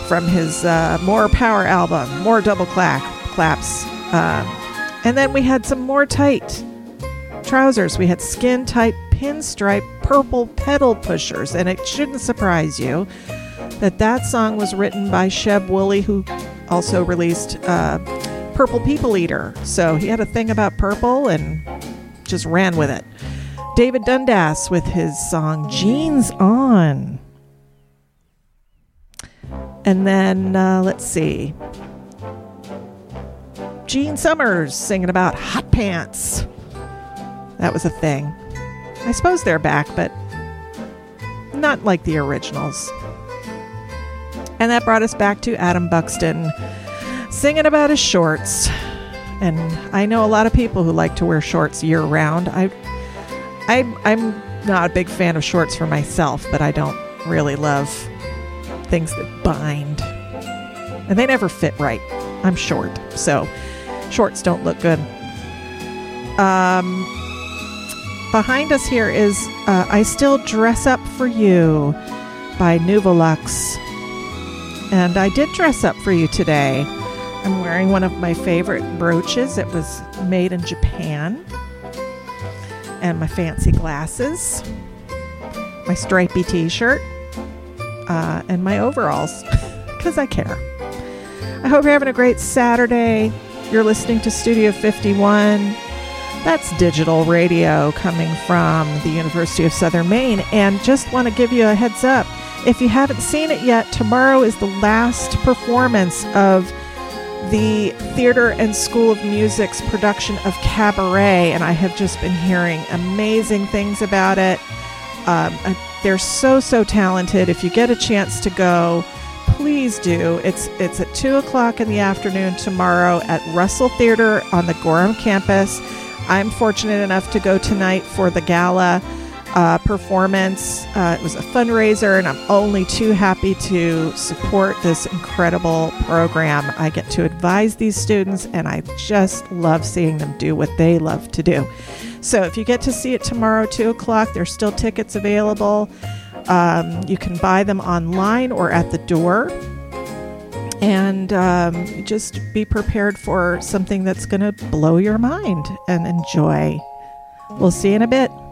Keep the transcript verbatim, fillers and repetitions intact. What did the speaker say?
from his uh, More Power album, More Double clap, Claps. Um, and then we had some more tight trousers. We had skin tight pinstripe purple pedal pushers, and it shouldn't surprise you that that song was written by Sheb Wooley, who also released uh, Purple People Eater. So he had a thing about purple and just ran with it. David Dundas with his song Jeans On. And then, uh, let's see. Gene Summers singing about hot pants. That was a thing. I suppose they're back, but not like the originals. And that brought us back to Adam Buxton singing about his shorts. And I know a lot of people who like to wear shorts year-round. I, I, I'm not a big fan of shorts for myself, but I don't really love things that bind. And they never fit right. I'm short, so shorts don't look good. Um, behind us here is uh, I Still Dress Up For You by Nuvolux. And I did dress up for you today. I'm wearing one of my favorite brooches. It was made in Japan. And my fancy glasses. My stripy t-shirt. Uh, and my overalls. Because I care. I hope you're having a great Saturday. You're listening to Studio fifty-one. That's digital radio coming from the University of Southern Maine. And just want to give you a heads up. If you haven't seen it yet, tomorrow is the last performance of the Theater and School of Music's production of Cabaret, and I have just been hearing amazing things about it. Um, they're so, so talented. If you get a chance to go, please do. It's it's at two o'clock in the afternoon tomorrow at Russell Theater on the Gorham campus. I'm fortunate enough to go tonight for the gala Uh, performance. Uh, it was a fundraiser, and I'm only too happy to support this incredible program. I get to advise these students, and I just love seeing them do what they love to do. So if you get to see it tomorrow, two o'clock, there's still tickets available. Um, you can buy them online or at the door. And um, just be prepared for something that's going to blow your mind and enjoy. We'll see you in a bit.